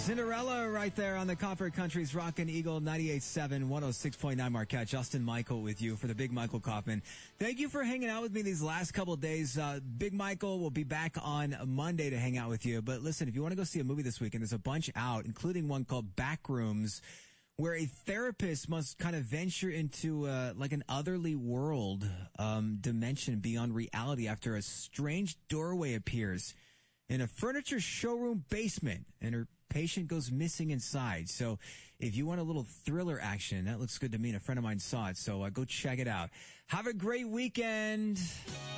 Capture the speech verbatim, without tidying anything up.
Cinderella right there on the Copper Country's Rockin' Eagle ninety-eight point seven, one oh six point nine Marquette. Justin Michael with you for the Big Michael Kaufman. Thank you for hanging out with me these last couple of days. Uh, Big Michael will be back on Monday to hang out with you. But listen, if you want to go see a movie this weekend, there's a bunch out, including one called Backrooms, where a therapist must kind of venture into uh, like an otherly world um, dimension beyond reality after a strange doorway appears in a furniture showroom basement, and her patient goes missing inside. So if you want a little thriller action, that looks good to me, and a friend of mine saw it, so uh, go check it out. Have a great weekend.